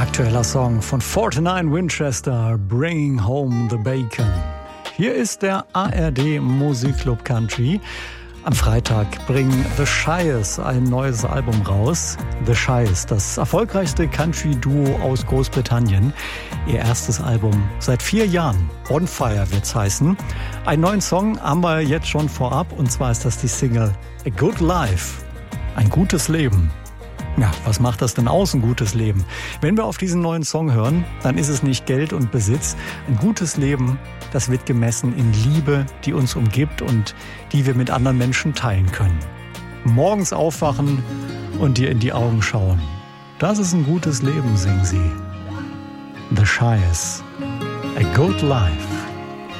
Aktueller Song von 49 Winchester, Bringing Home the Bacon. Hier ist der ARD Musikclub Country. Am Freitag bringen The Shires ein neues Album raus. The Shires, das erfolgreichste Country-Duo aus Großbritannien. Ihr erstes Album seit 4 Jahren. Bonfire wird's heißen. Einen neuen Song haben wir jetzt schon vorab, und zwar ist das die Single A Good Life. Ein gutes Leben. Ja, was macht das denn aus, ein gutes Leben? Wenn wir auf diesen neuen Song hören, dann ist es nicht Geld und Besitz. Ein gutes Leben, das wird gemessen in Liebe, die uns umgibt und die wir mit anderen Menschen teilen können. Morgens aufwachen und dir in die Augen schauen. Das ist ein gutes Leben, singen sie. The Shires. A Good Life.